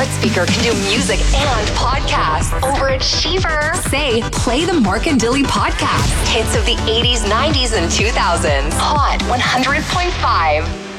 smart speaker can do music and podcasts over at Sheever. Say, play the Mark and Dilly podcast. Hits of the 80s, 90s, and 2000s. Hot 100.5.